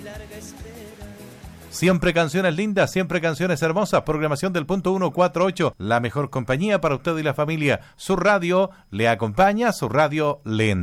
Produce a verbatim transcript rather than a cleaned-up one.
Siempre canciones lindas, siempre canciones hermosas. Programación del punto ciento cuarenta y ocho, la mejor compañía para usted y la familia. Su radio le acompaña, su radio le